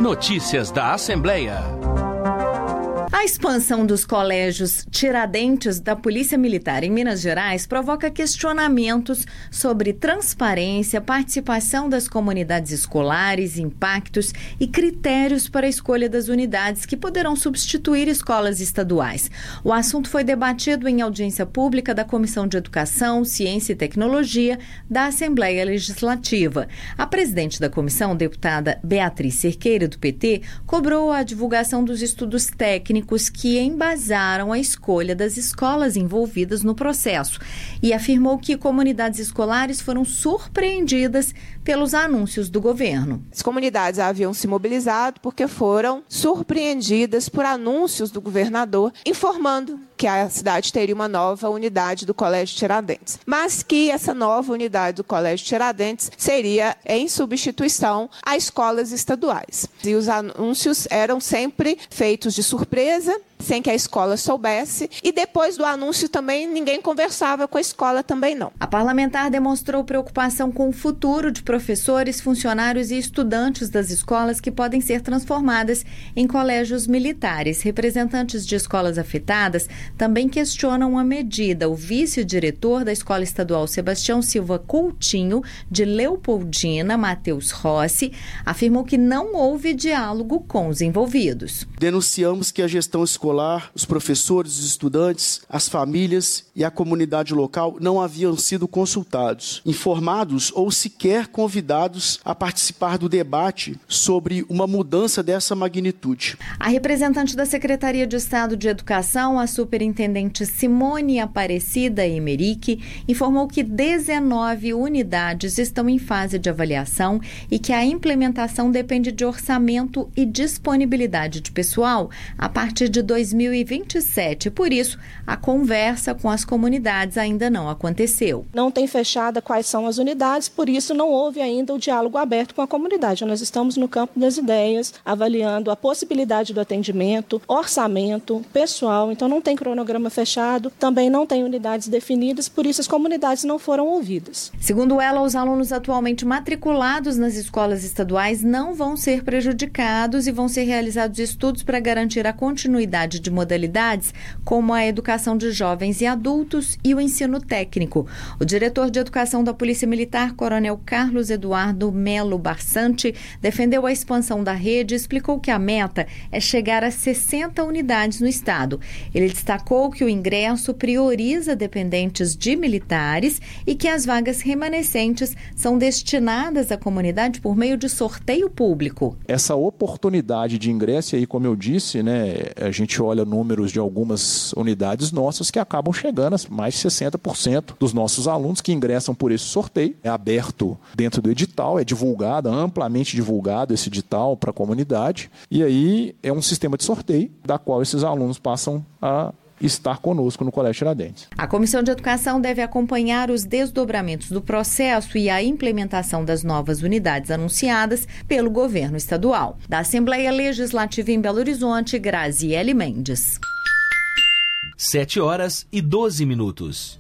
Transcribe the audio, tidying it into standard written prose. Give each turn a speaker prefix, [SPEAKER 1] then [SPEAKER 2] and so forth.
[SPEAKER 1] Notícias da Assembleia.
[SPEAKER 2] A expansão dos colégios Tiradentes da Polícia Militar em Minas Gerais provoca questionamentos sobre transparência, participação das comunidades escolares, impactos e critérios para a escolha das unidades que poderão substituir escolas estaduais. O assunto foi debatido em audiência pública da Comissão de Educação, Ciência e Tecnologia da Assembleia Legislativa. A presidente da comissão, deputada Beatriz Cerqueira, do PT, cobrou a divulgação dos estudos técnicos que embasaram a escolha das escolas envolvidas no processo e afirmou que comunidades escolares foram surpreendidas pelos anúncios do governo.
[SPEAKER 3] As comunidades haviam se mobilizado porque foram surpreendidas por anúncios do governador informando que a cidade teria uma nova unidade do Colégio Tiradentes, mas que essa nova unidade do Colégio Tiradentes seria em substituição a escolas estaduais. E os anúncios eram sempre feitos de surpresa, sem que a escola soubesse, e depois do anúncio também ninguém conversava com a escola também não.
[SPEAKER 2] A parlamentar demonstrou preocupação com o futuro de professores, funcionários e estudantes das escolas que podem ser transformadas em colégios militares. Representantes de escolas afetadas também questionam a medida. O vice-diretor da Escola Estadual Sebastião Silva Coutinho, de Leopoldina, Matheus Rossi, afirmou que não houve diálogo com os envolvidos.
[SPEAKER 4] Denunciamos que a gestão escolar, os professores, os estudantes, as famílias e a comunidade local não haviam sido consultados, informados ou sequer convidados a participar do debate sobre uma mudança dessa magnitude.
[SPEAKER 2] A representante da Secretaria de Estado de Educação, a superintendente Simone Aparecida Emerick, informou que 19 unidades estão em fase de avaliação e que a implementação depende de orçamento e disponibilidade de pessoal a partir de 2027. Por isso, a conversa com as comunidades ainda não aconteceu.
[SPEAKER 5] Não tem fechada quais são as unidades, por isso não houve ainda o diálogo aberto com a comunidade. Nós estamos no campo das ideias, avaliando a possibilidade do atendimento, orçamento, pessoal, então não tem cronograma fechado, também não tem unidades definidas, por isso as comunidades não foram ouvidas.
[SPEAKER 2] Segundo ela, os alunos atualmente matriculados nas escolas estaduais não vão ser prejudicados e vão ser realizados estudos para garantir a continuidade de modalidades como a educação de jovens e adultos e o ensino técnico. O diretor de Educação da Polícia Militar, Coronel Carlos Eduardo Melo Barsante, defendeu a expansão da rede e explicou que a meta é chegar a 60 unidades no estado. Ele destacou que o ingresso prioriza dependentes de militares e que as vagas remanescentes são destinadas à comunidade por meio de sorteio público.
[SPEAKER 6] Essa oportunidade de ingresso, aí, como eu disse, a gente olha números de algumas unidades nossas que acabam chegando a mais de 60% dos nossos alunos que ingressam por esse sorteio. É aberto dentro do edital, é divulgado, amplamente divulgado esse edital para a comunidade, e aí é um sistema de sorteio da qual esses alunos passam a estar conosco no Colégio Tiradentes.
[SPEAKER 2] A Comissão de Educação deve acompanhar os desdobramentos do processo e a implementação das novas unidades anunciadas pelo governo estadual. Da Assembleia Legislativa em Belo Horizonte, Graziele Mendes.
[SPEAKER 1] 7h12.